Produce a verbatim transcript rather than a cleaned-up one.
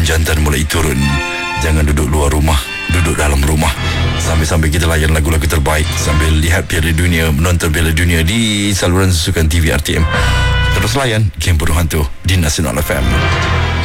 Hormon jantan mulai turun. Jangan duduk luar rumah, duduk dalam rumah. Sambil-sambil kita layan lagu-lagu terbaik, sambil lihat Piala Dunia, menonton Piala Dunia di saluran susukan T V R T M. Terus layan Game Bodoh Hantu di Nasional F M.